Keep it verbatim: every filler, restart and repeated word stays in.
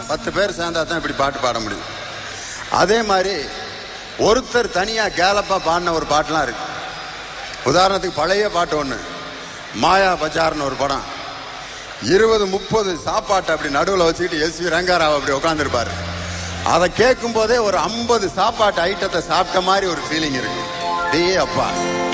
பத்து பேர் சேர்ந்தா தான் இப்படி பாட்டு பாட முடியும். அதே மாதிரி ஒருத்தர் தனியா கேலப்பா பாடின ஒரு பாட்டுலாம் இருக்கு. உதாரணத்துக்கு பழைய பாட்டு ஒண்ணு, மாயா பஜார்னு ஒரு படம். இருபது முப்பது சாப்பாட்டை அப்படி நடுவில் வச்சுக்கிட்டு எஸ் வி ரங்காராவ் அப்படி உட்காந்துருப்பாரு. அதை கேட்கும் போதே ஒரு ஐம்பது சாப்பாட்டு ஐட்டத்தை சாப்பிட்ட மாதிரி ஒரு ஃபீலிங் இருக்கு. டே அப்பா,